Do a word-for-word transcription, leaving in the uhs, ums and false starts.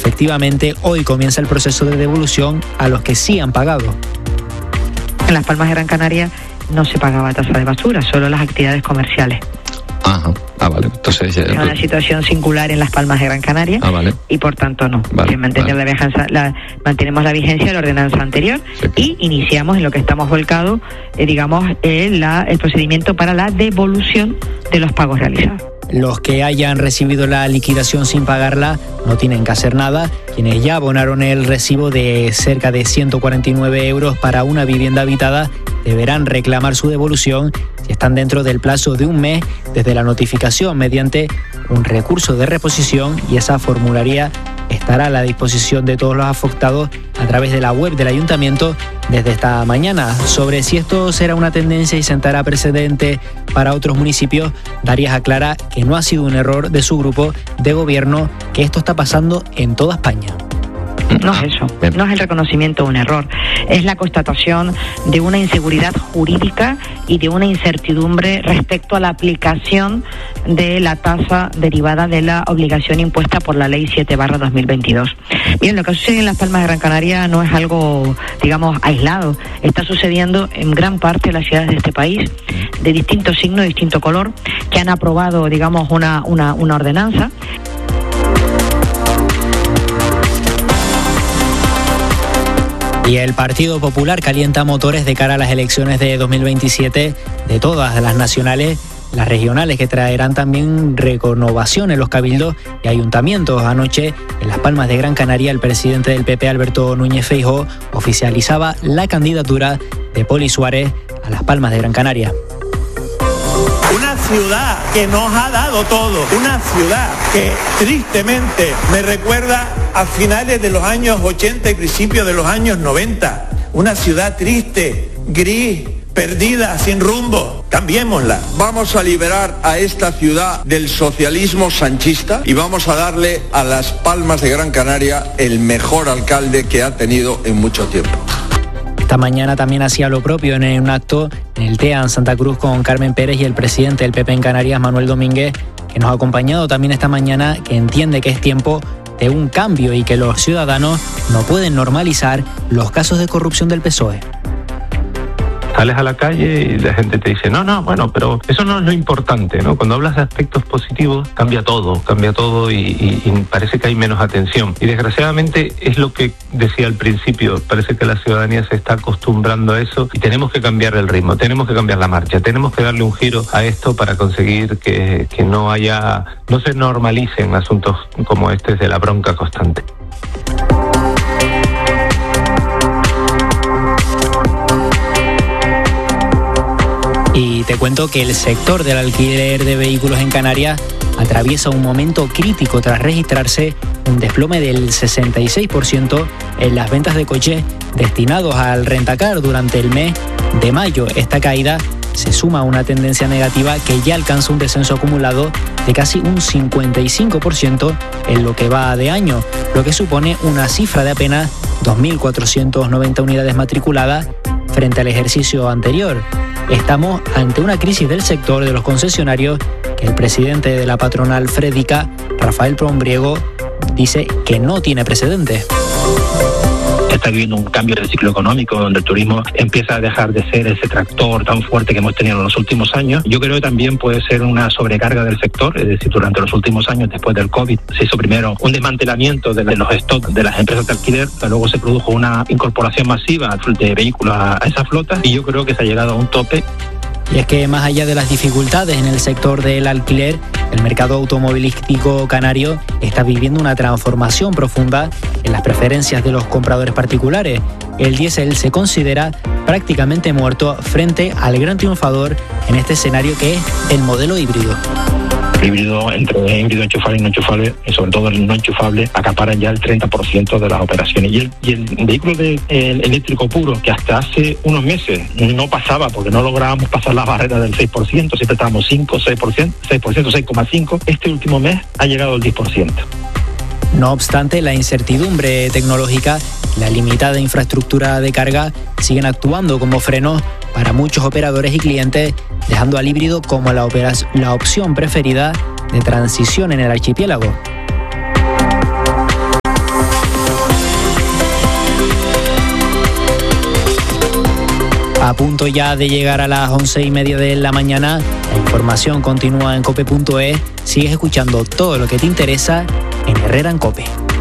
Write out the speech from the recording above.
efectivamente, hoy comienza el proceso de devolución a los que sí han pagado. En Las Palmas de Gran Canaria no se pagaba tasa de basura, solo las actividades comerciales. Ajá, ah, vale. Entonces, es una situación singular en Las Palmas de Gran Canaria, ah, vale. Y por tanto no. Vale, mantener vale. la vigencia, la, mantenemos la vigencia de la ordenanza anterior, sí. Y iniciamos en lo que estamos volcados, eh, digamos, eh, la, el procedimiento para la devolución de los pagos realizados. Los que hayan recibido la liquidación sin pagarla no tienen que hacer nada. Quienes ya abonaron el recibo de cerca de ciento cuarenta y nueve euros para una vivienda habitada deberán reclamar su devolución si están dentro del plazo de un mes desde la notificación mediante un recurso de reposición, y esa formularia estará a la disposición de todos los afectados a través de la web del ayuntamiento desde esta mañana. Sobre si esto será una tendencia y sentará precedente para otros municipios, Darias aclara que no ha sido un error de su grupo de gobierno, que esto está pasando en toda España. No es eso, no es el reconocimiento de un error, es la constatación de una inseguridad jurídica y de una incertidumbre respecto a la aplicación de la tasa derivada de la obligación impuesta por la Ley siete barra dos mil veintidós. Miren, lo que sucede en Las Palmas de Gran Canaria no es algo, digamos, aislado, está sucediendo en gran parte de las ciudades de este país, de distinto signo, de distinto color, que han aprobado, digamos, una, una, una ordenanza. Y el Partido Popular calienta motores de cara a las elecciones de dos mil veintisiete de todas las nacionales, las regionales, que traerán también renovación en los cabildos y ayuntamientos. Anoche, en Las Palmas de Gran Canaria, el presidente del P P, Alberto Núñez Feijóo, oficializaba la candidatura de Poli Suárez a Las Palmas de Gran Canaria. Una ciudad que nos ha dado todo, una ciudad que tristemente me recuerda a finales de los años ochenta y principios de los años noventa. Una ciudad triste, gris, perdida, sin rumbo. Cambiémosla. Vamos a liberar a esta ciudad del socialismo sanchista y vamos a darle a Las Palmas de Gran Canaria el mejor alcalde que ha tenido en mucho tiempo. Esta mañana también hacía lo propio en un acto en el TEA en Santa Cruz con Carmen Pérez y el presidente del P P en Canarias, Manuel Domínguez, que nos ha acompañado también esta mañana, que entiende que es tiempo de un cambio y que los ciudadanos no pueden normalizar los casos de corrupción del P S O E. Sales a la calle y la gente te dice, no, no, bueno, pero eso no es lo importante, ¿no? Cuando hablas de aspectos positivos, cambia todo, cambia todo y, y, y parece que hay menos atención. Y desgraciadamente es lo que decía al principio, parece que la ciudadanía se está acostumbrando a eso y tenemos que cambiar el ritmo, tenemos que cambiar la marcha, tenemos que darle un giro a esto para conseguir que, que no haya, no se normalicen asuntos como este de la bronca constante. Y te cuento que el sector del alquiler de vehículos en Canarias atraviesa un momento crítico tras registrarse un desplome del sesenta y seis por ciento en las ventas de coches destinados al rentacar durante el mes de mayo. Esta caída se suma a una tendencia negativa que ya alcanza un descenso acumulado de casi un cincuenta y cinco por ciento en lo que va de año, lo que supone una cifra de apenas dos mil cuatrocientas noventa unidades matriculadas frente al ejercicio anterior. Estamos ante una crisis del sector de los concesionarios que el presidente de la patronal Frédica, Rafael Plombriego, dice que no tiene precedentes. Está viviendo un cambio del ciclo económico donde el turismo empieza a dejar de ser ese tractor tan fuerte que hemos tenido en los últimos años. Yo creo que también puede ser una sobrecarga del sector, es decir, durante los últimos años después del COVID se hizo primero un desmantelamiento de los stocks de las empresas de alquiler, luego se produjo una incorporación masiva de vehículos a esa flota y yo creo que se ha llegado a un tope. Y es que más allá de las dificultades en el sector del alquiler, el mercado automovilístico canario está viviendo una transformación profunda en las preferencias de los compradores particulares. El diésel se considera prácticamente muerto frente al gran triunfador en este escenario, que es el modelo híbrido. Híbrido, entre híbrido enchufable y no enchufable, y sobre todo el no enchufable, acaparan ya el treinta por ciento de las operaciones. Y el, y el vehículo de, el eléctrico puro, que hasta hace unos meses no pasaba, porque no lográbamos pasar la barrera del seis por ciento, siempre estábamos cinco, seis por ciento, seis por ciento, seis coma cinco por ciento, este último mes ha llegado al diez por ciento. No obstante, la incertidumbre tecnológica, la limitada infraestructura de carga siguen actuando como frenos para muchos operadores y clientes, dejando al híbrido como la, opera- la opción preferida de transición en el archipiélago. a punto ya de llegar a las once y media de la mañana. La información continúa en cope punto es. Sigues escuchando todo lo que te interesa en Herrera en Cope.